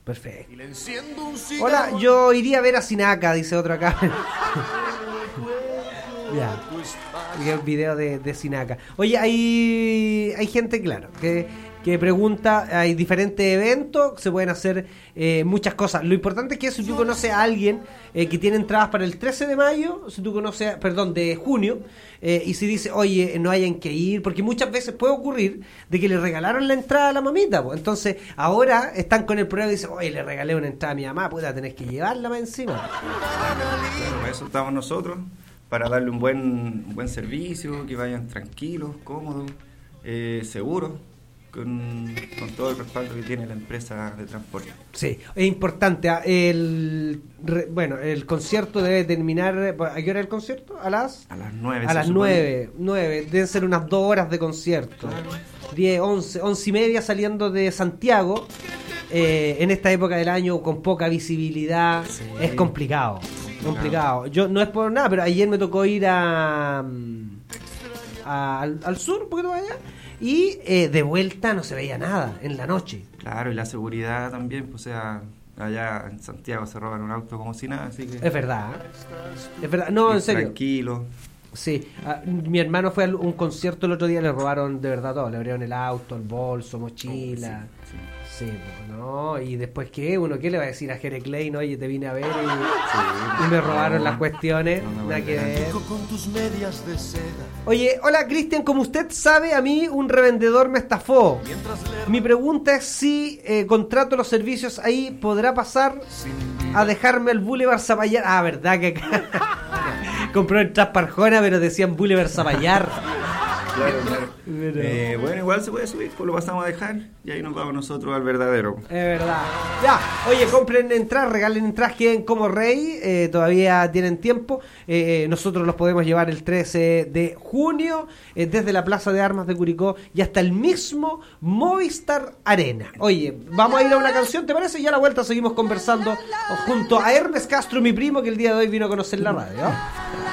Perfecto. Hola, yo iría a ver a Sinaca, dice otro acá. Ya. Un video de Sinaca. Oye, hay gente, claro, que pregunta, hay diferentes eventos, se pueden hacer muchas cosas. Lo importante es que si tú conoces a alguien que tiene entradas para el 13 de mayo, si tú conoces, de junio, y si dice, oye, no hayan que ir, porque muchas veces puede ocurrir de que le regalaron la entrada a la mamita, pues. Entonces ahora están con el problema y dicen, oye, le regalé una entrada a mi mamá, puta, tenés que llevarla más encima. Claro, para eso estamos nosotros, para darle un buen servicio, que vayan tranquilos, cómodos, seguros, con todo el respaldo que tiene la empresa de transporte. Sí, es importante. El concierto debe terminar. ¿A qué hora es el concierto? ¿A las 9. A las 9. Deben ser unas 2 horas de concierto. 10, 11 y media saliendo de Santiago. En esta época del año con poca visibilidad. Sí. Es complicado. Yo no es por nada, pero ayer me tocó ir al sur, un poquito allá. Y de vuelta no se veía nada en la noche. Claro, y la seguridad también, pues, o sea, allá en Santiago se roban un auto como si nada, así que... Es verdad, no, en serio. Tranquilo. Sí, mi hermano fue a un concierto el otro día, le robaron de verdad todo, le abrieron el auto, el bolso, mochila. Sí, no, y después ¿qué? ¿Qué le va a decir a Jere Klein? Oye, te vine a ver y me robaron las cuestiones. Nada que ver. Oye, hola Cristian, como usted sabe, a mí un revendedor me estafó. Mi pregunta es si contrato los servicios ahí, ¿podrá pasar a dejarme el Boulevard Zapallar? Ah, verdad que acá compró en Trasparjona, pero decían Boulevard Zapallar. Claro. Bueno, igual se puede subir, pues lo pasamos a dejar y ahí nos vamos nosotros al verdadero. Es verdad. Ya, oye, compren entradas, regalen entradas, queden como rey, todavía tienen tiempo. Nosotros los podemos llevar el 13 de junio desde la Plaza de Armas de Curicó y hasta el mismo Movistar Arena. Oye, vamos a ir a una canción, ¿te parece? Y a la vuelta seguimos conversando junto a Hermes Castro, mi primo, que el día de hoy vino a conocer la radio.